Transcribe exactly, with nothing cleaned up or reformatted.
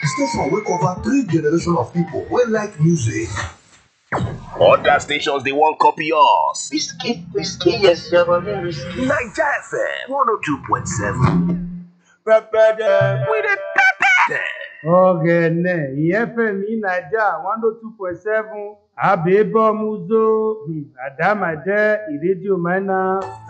The station will cover three generations of people who like music. Other stations they won't copy us. Whiskey, whiskey, yes, you're a whiskey. Naija F M one oh two point seven. Pepper them. We the pepper them. Ogene, F M in Naija one oh two point seven. Abebo Muzo, Adamade, Iradio Mana.